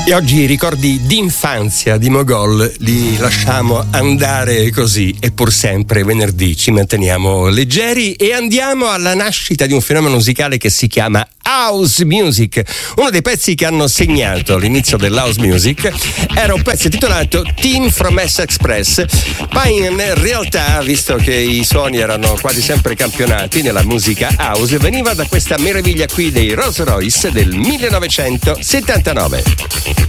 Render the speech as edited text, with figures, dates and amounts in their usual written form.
E oggi i ricordi d'infanzia di Mogol li lasciamo andare così, e pur sempre venerdì ci manteniamo leggeri e andiamo alla nascita di un fenomeno musicale che si chiama house music. Uno dei pezzi che hanno segnato l'inizio dell'house music era un pezzo intitolato Teen from S-Express, ma in realtà, visto che i suoni erano quasi sempre campionati nella musica house, veniva da questa meraviglia qui dei Rolls Royce del 1979.